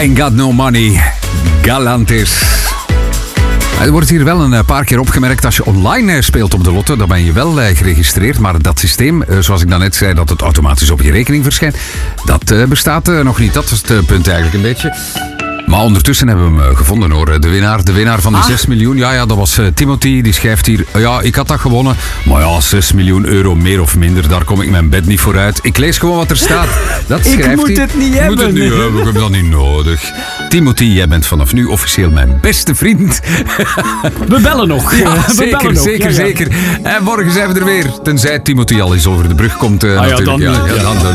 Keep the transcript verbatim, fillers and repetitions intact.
Ain't got no money. Galantis. Er wordt hier wel een paar keer opgemerkt, als je online speelt op de lotto, dan ben je wel geregistreerd. Maar dat systeem, zoals ik daarnet zei, dat het automatisch op je rekening verschijnt, dat bestaat nog niet. Dat was het punt eigenlijk een beetje. Maar ondertussen hebben we hem gevonden hoor. De winnaar, de winnaar van de ah. zes miljoen. Ja, ja, dat was uh, Timothy. Die schrijft hier. Ja, ik had dat gewonnen. Maar ja, zes miljoen euro meer of minder. Daar kom ik mijn bed niet voor uit. Ik lees gewoon wat er staat. Dat schrijft ik moet hij. het niet ik hebben. moet het niet hebben. Ik heb dat niet nodig. Timothy, jij bent vanaf nu officieel mijn beste vriend. We bellen nog. Ja, we zeker, bellen nog. zeker, ja, ja. zeker. En morgen zijn we er weer. Tenzij Timothy al eens over de brug komt. Uh, ah, ja, natuurlijk. dan, Ja, ja, dan,